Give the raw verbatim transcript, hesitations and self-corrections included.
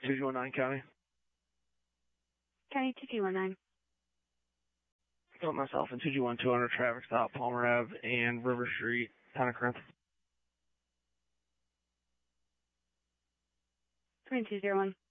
two two one nine County. County two two one nine. Got myself in two two one two hundred traffic stop, Palmer Ave and River Street, Town of Corinth. twenty-two zero one.